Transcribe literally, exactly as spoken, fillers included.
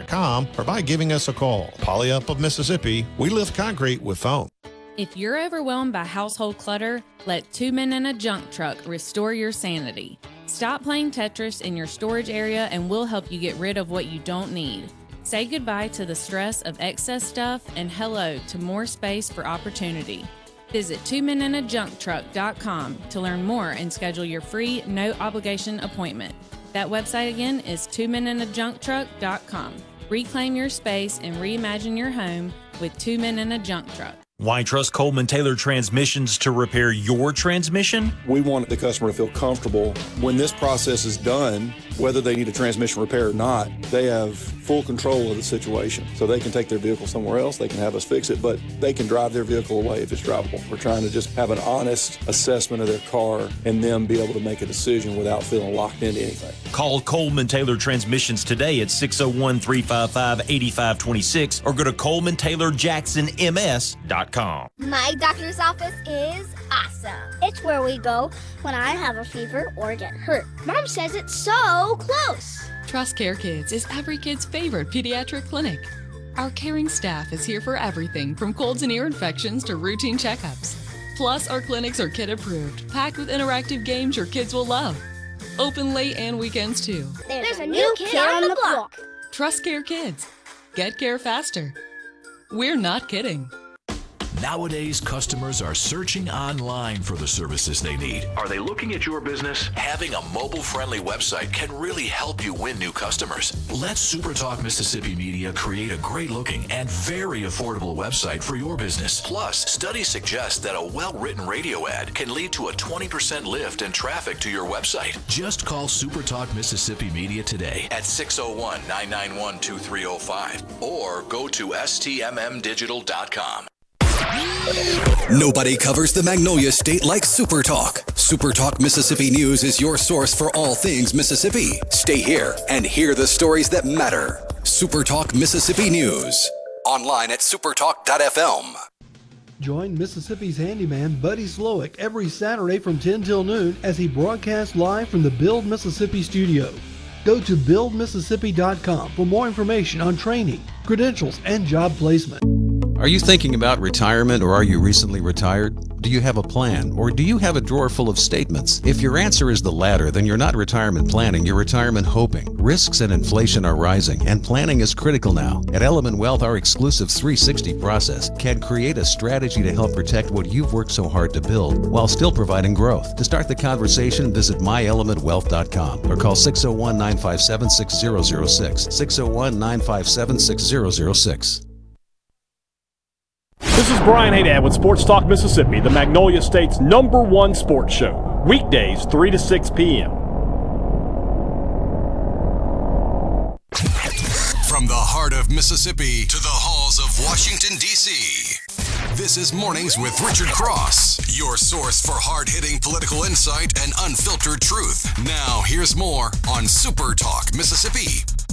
dot com or by giving us a call. Poly Up of Mississippi, we lift concrete with foam. If you're overwhelmed by household clutter, let Two Men and a Junk Truck restore your sanity. Stop playing Tetris in your storage area and we'll help you get rid of what you don't need. Say goodbye to the stress of excess stuff and hello to more space for opportunity. Visit two men and a junk truck dot com to learn more and schedule your free, no-obligation appointment. That website again is two men and a junk truck dot com. Reclaim your space and reimagine your home with Two Men and a Junk Truck. Why trust Coleman Taylor Transmissions to repair your transmission? We want the customer to feel comfortable when this process is done, whether they need a transmission repair or not, they have full control of the situation. So they can take their vehicle somewhere else, they can have us fix it, but they can drive their vehicle away if it's drivable. We're trying to just have an honest assessment of their car and them be able to make a decision without feeling locked into anything. Call Coleman Taylor Transmissions today at six oh one, three five five, eight five two six or go to coleman taylor jackson m s dot com. My doctor's office is awesome. It's where we go when I have a fever or get hurt. Mom says it's so close. Trust Care Kids is every kid's favorite pediatric clinic. Our caring staff is here for everything from colds and ear infections to routine checkups. Plus, our clinics are kid approved, packed with interactive games your kids will love. Open late and weekends too. There's, There's a, a new kid, kid on the block. block. Trust Care Kids. Get care faster. We're not kidding. Nowadays, customers are searching online for the services they need. Are they looking at your business? Having a mobile-friendly website can really help you win new customers. Let SuperTalk Mississippi Media create a great-looking and very affordable website for your business. Plus, studies suggest that a well-written radio ad can lead to a twenty percent lift in traffic to your website. Just call SuperTalk Mississippi Media today at six oh one, nine nine one, two three oh five or go to S T M M digital dot com. Nobody covers the Magnolia State like SuperTalk. SuperTalk Mississippi News is your source for all things Mississippi. Stay here and hear the stories that matter. SuperTalk Mississippi News. Online at supertalk dot f m. Join Mississippi's handyman Buddy Slowick every Saturday from ten till noon as he broadcasts live from the Build Mississippi studio. Go to build mississippi dot com for more information on training, credentials, and job placement. Are you thinking about retirement, or are you recently retired? Do you have a plan, or do you have a drawer full of statements? If your answer is the latter, then you're not retirement planning, you're retirement hoping. Risks and inflation are rising, and planning is critical now. At Element Wealth, our exclusive three sixty process can create a strategy to help protect what you've worked so hard to build, while still providing growth. To start the conversation, visit my element wealth dot com or call six oh one, nine five seven, six oh oh six, six oh one, nine five seven, six oh oh six. This is Brian Haydad with Sports Talk Mississippi, the Magnolia State's number one sports show. Weekdays, three to six p.m. From the heart of Mississippi to the halls of Washington, D C, this is Mornings with Richard Cross, your source for hard-hitting political insight and unfiltered truth. Now, here's more on Super Talk Mississippi.